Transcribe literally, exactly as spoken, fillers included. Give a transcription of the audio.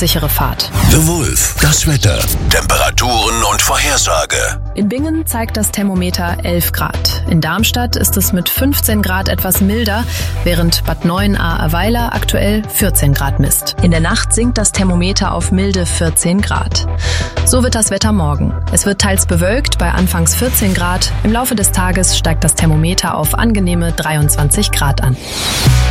sichere Fahrt. The Wolf, das Wetter, Temperaturen und Vorhersage. In Bingen zeigt das Thermometer elf Grad. In Darmstadt ist es mit fünfzehn Grad etwas milder, während Bad Neuenahr-Ahrweiler aktuell vierzehn Grad misst. In der Nacht sinkt das Thermometer auf milde vierzehn Grad. So wird das Wetter morgen. Es wird teils bewölkt bei anfangs vierzehn Grad. Im Laufe des Tages steigt das Thermometer auf angenehme dreiundzwanzig Grad an.